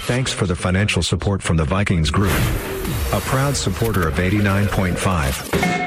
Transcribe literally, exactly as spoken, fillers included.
Thanks for the financial support from the Vikings Group, a proud supporter of eighty-nine point five.